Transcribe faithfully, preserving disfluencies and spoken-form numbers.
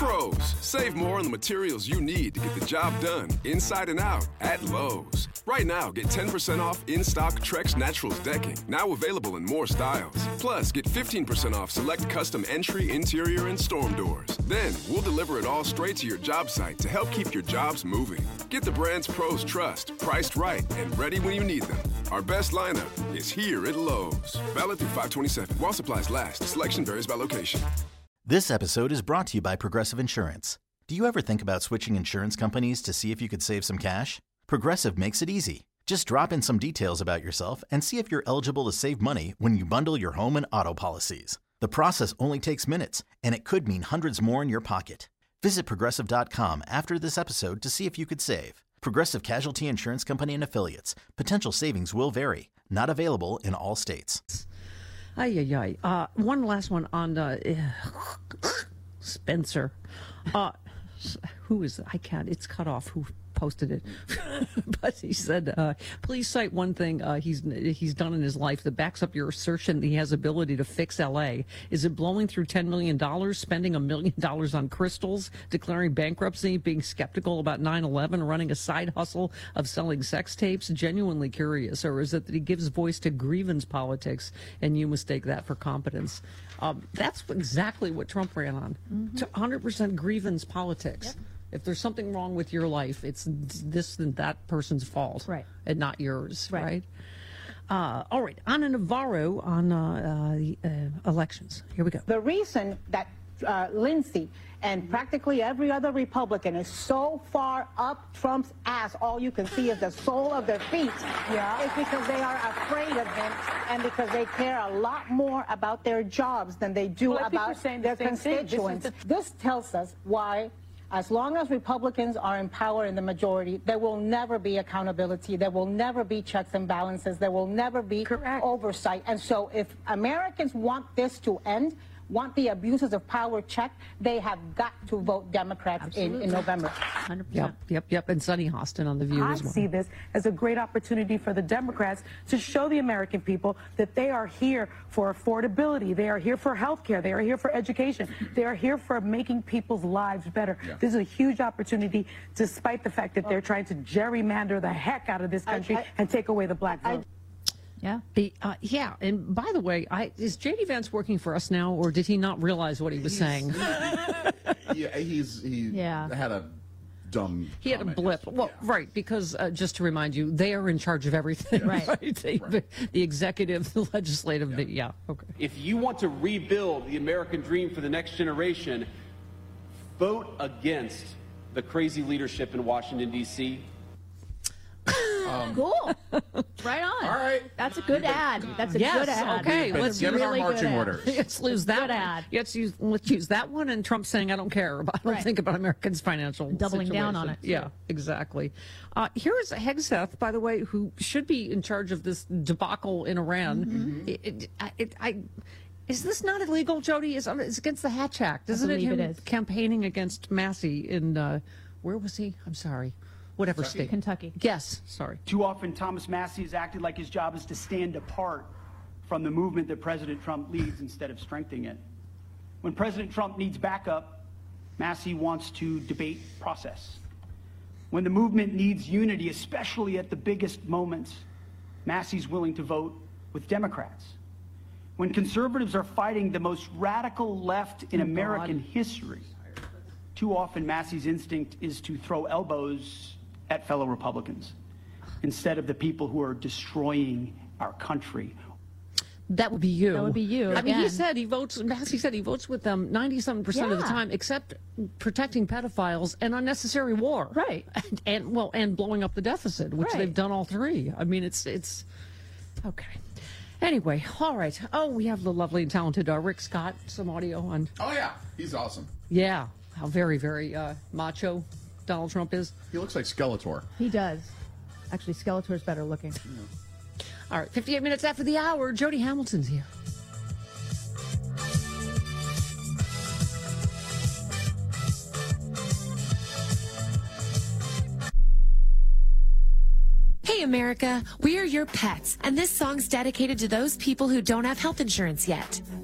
Pros, save more on the materials you need to get the job done, inside and out, at Lowe's. Right now, get ten percent off in-stock Trex Naturals decking, now available in more styles. Plus, get fifteen percent off select custom entry, interior, and storm doors. Then, we'll deliver it all straight to your job site to help keep your jobs moving. Get the brands pros trust, priced right, and ready when you need them. Our best lineup is here at Lowe's. Valid through five twenty-seven. While supplies last, selection varies by location. This episode is brought to you by Progressive Insurance. Do you ever think about switching insurance companies to see if you could save some cash? Progressive makes it easy. Just drop in some details about yourself and see if you're eligible to save money when you bundle your home and auto policies. The process only takes minutes, and it could mean hundreds more in your pocket. Visit Progressive dot com after this episode to see if you could save. Progressive Casualty Insurance Company and Affiliates. Potential savings will vary. Not available in all states. Ay, ay, ay. Uh, one last one on uh, Spencer. Uh, who is, I can't, it's cut off. Who posted it? But he said, uh, please cite one thing uh, he's he's done in his life that backs up your assertion that he has ability to fix L A. Is it blowing through ten million dollars, spending a million dollars on crystals, declaring bankruptcy, being skeptical about nine eleven, running a side hustle of selling sex tapes? Genuinely curious. Or is it that he gives voice to grievance politics and you mistake that for competence? Um, that's exactly what Trump ran on. Mm-hmm. one hundred percent grievance politics. Yep. If there's something wrong with your life, it's this and that person's fault, right, and not yours, right? right? Uh, all right, Ana Navarro on uh, uh, the uh, elections. Here we go. The reason that uh, Lindsey and practically every other Republican is so far up Trump's ass, all you can see is the sole of their feet, yeah, is because they are afraid of him and because they care a lot more about their jobs than they do well, about their the constituents. This, the... this tells us why, as long as Republicans are in power in the majority, there will never be accountability. There will never be checks and balances. There will never be Correct. oversight. And so if Americans want this to end, want the abuses of power checked, they have got to vote Democrats in, in November. one hundred percent. Yep, yep, yep. And Sonny Hostin on The View I as well. I see this as a great opportunity for the Democrats to show the American people that they are here for affordability. They are here for health care. They are here for education. They are here for making people's lives better. Yeah. This is a huge opportunity, despite the fact that they're trying to gerrymander the heck out of this country I, I, and take away the black vote. I, Yeah. The, uh, yeah. And by the way, I, is J D Vance working for us now, or did he not realize what he was he's, saying? yeah, he's he yeah. had a dumb. He had a blip. Well, yeah. right, because uh, just to remind you, they are in charge of everything. Yeah. Right. right? They, right. The, the executive, the legislative. Yeah. The, yeah. Okay. If you want to rebuild the American dream for the next generation, vote against the crazy leadership in Washington, D C Um, cool. Right on. All right. That's a good ad. That's a yes, good ad. Okay. Let's give us our marching orders. Let's lose that good ad. Let's use, let's use that one. And Trump saying, I don't care about, I don't right. think about Americans' financial Doubling situation. down on it. Yeah, exactly. Uh, here is Hegseth, by the way, who should be in charge of this debacle in Iran. Mm-hmm. It, it, it, I, is this not illegal, Jody? It's, it's against the Hatch Act, isn't I it? Him it is. Campaigning against Massey in, uh, where was he? I'm sorry. Whatever Kentucky. state. Kentucky. Yes, sorry. Too often, Thomas Massey has acted like his job is to stand apart from the movement that President Trump leads instead of strengthening it. When President Trump needs backup, Massey wants to debate process. When the movement needs unity, especially at the biggest moments, Massey's willing to vote with Democrats. When conservatives are fighting the most radical left in oh, American God. history, too often Massey's instinct is to throw elbows at fellow Republicans instead of the people who are destroying our country. That would be you. That would be you. I again. mean, he said he votes, Massey said he votes with them ninety-seven percent yeah. of the time, except protecting pedophiles and unnecessary war. Right. And, and well, and blowing up the deficit, which right. they've done all three. I mean, it's, it's, okay. Anyway, all right. Oh, we have the lovely and talented uh, Rick Scott, some audio on. Oh, yeah. He's awesome. Yeah. How very, very uh, macho Donald Trump is. He looks like Skeletor. He does. Actually, Skeletor's better looking. Yeah. All right, fifty-eight minutes after the hour, Jody Hamilton's here. Hey America, we are your pets, and this song's dedicated to those people who don't have health insurance yet.